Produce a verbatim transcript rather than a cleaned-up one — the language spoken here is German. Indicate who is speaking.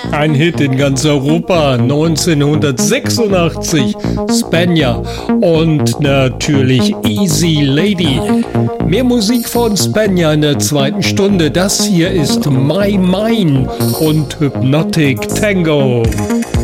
Speaker 1: Ein Hit in ganz Europa, neunzehnhundertsechsundachtzig, Spanier und natürlich Easy Lady. Mehr Musik von Spanier in der zweiten Stunde. Das hier ist My Mine und Hypnotic Tango.